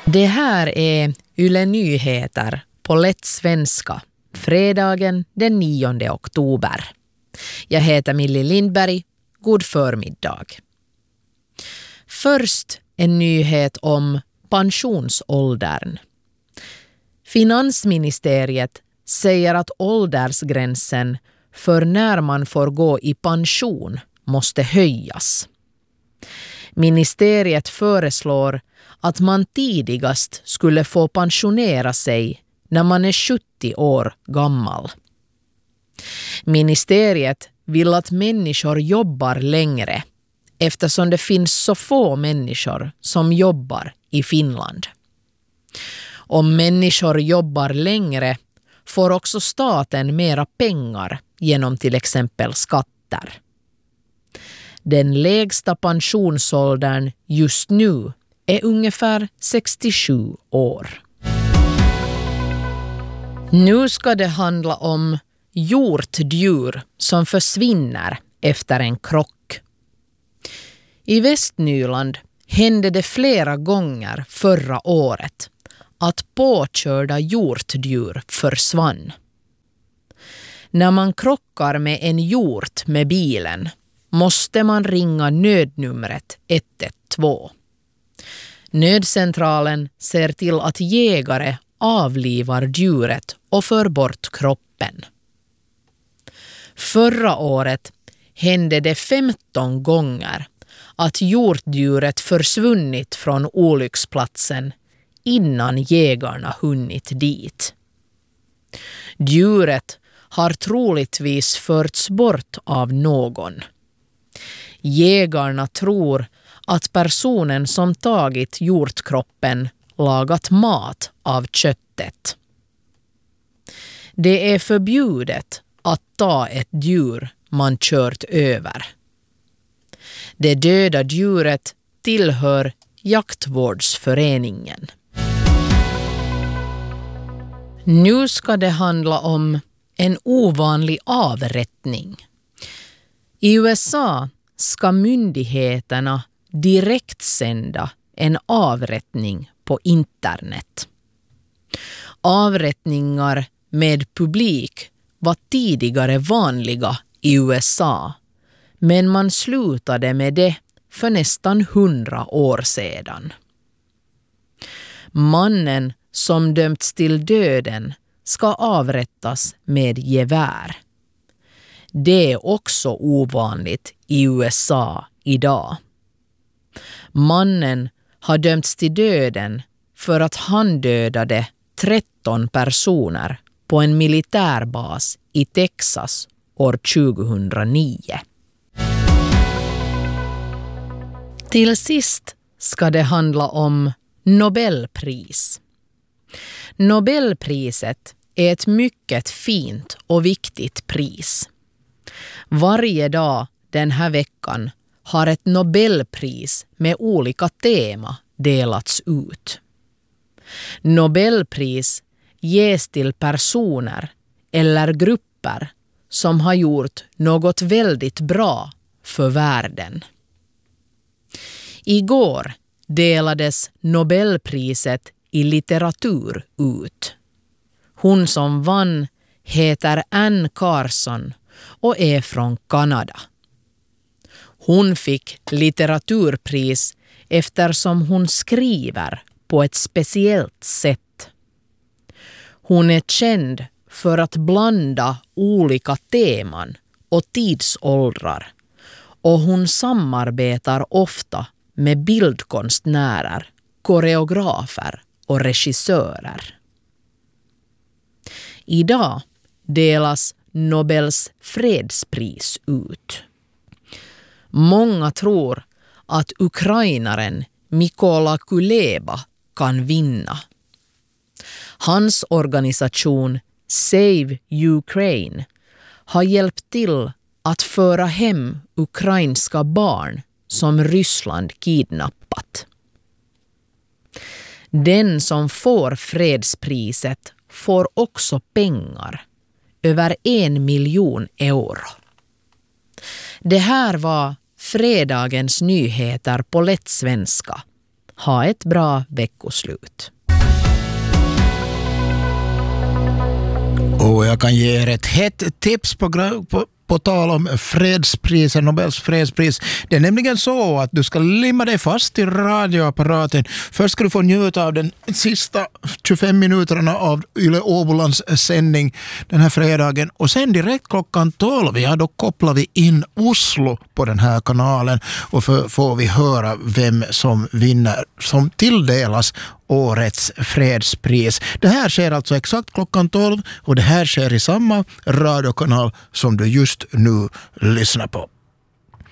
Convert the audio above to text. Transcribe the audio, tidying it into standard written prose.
Det här är Yle Nyheter på lätt svenska, fredagen den 9 oktober. Jag heter Millie Lindberg. God förmiddag. Först en nyhet om pensionsåldern. Finansministeriet säger att åldersgränsen för när man får gå i pension måste höjas. Ministeriet föreslår att man tidigast skulle få pensionera sig när man är 70 år gammal. Ministeriet vill att människor jobbar längre eftersom det finns så få människor som jobbar i Finland. Om människor jobbar längre får också staten mera pengar genom till exempel skatter. Den lägsta pensionsåldern just nu är ungefär 67 år. Nu ska det handla om hjortdjur som försvinner efter en krock. I Västnyland hände det flera gånger förra året att påkörda hjortdjur försvann. När man krockar med en hjort med bilen måste man ringa nödnumret 112. Nödcentralen ser till att jägare avlivar djuret och för bort kroppen. Förra året hände det 15 gånger att hjortdjuret försvunnit från olycksplatsen innan jägarna hunnit dit. Djuret har troligtvis förts bort av någon. Jägarna tror att personen som tagit hjortkroppen lagat mat av köttet. Det är förbjudet att ta ett djur man kört över. Det döda djuret tillhör jaktvårdsföreningen. Nu ska det handla om en ovanlig avrättning. I USA ska myndigheterna direkt sända en avrättning på internet. Avrättningar med publik var tidigare vanliga i USA, men man slutade med det för nästan 100 år sedan. Mannen som dömts till döden ska avrättas med gevär. Det är också ovanligt i USA idag. Mannen har dömts till döden för att han dödade 13 personer på en militärbas i Texas år 2009. Till sist ska det handla om Nobelpris. Nobelpriset är ett mycket fint och viktigt pris. Varje dag den här veckan har ett Nobelpris med olika tema delats ut. Nobelpris ges till personer eller grupper som har gjort något väldigt bra för världen. Igår delades Nobelpriset i litteratur ut. Hon som vann heter Anne Carson och är från Kanada. Hon fick litteraturpris eftersom hon skriver på ett speciellt sätt. Hon är känd för att blanda olika teman och tidsåldrar, och hon samarbetar ofta med bildkonstnärer, koreografer och regissörer. Idag delas Nobels fredspris ut. Många tror att ukrainaren Mykola Kuleba kan vinna. Hans organisation Save Ukraine har hjälpt till att föra hem ukrainska barn som Ryssland kidnappat. Den som får fredspriset får också pengar, över 1 miljon euro. Det här var fredagens nyheter på lätt svenska. Ha ett bra veckoslut. Och jag kan ge er ett hett tips på tal om fredspriset, Nobels fredspris. Det är nämligen så att du ska limma dig fast i radioapparaten. Först ska du få njuta av den sista 25 minuterna av Yle Åbolands sändning den här fredagen. Och sen direkt klockan 12, ja, då kopplar vi in Oslo på den här kanalen och får vi höra vem som vinner, som tilldelas årets fredspris. Det här sker alltså exakt klockan 12 och det här sker i samma radiokanal som du just nu lyssnar på.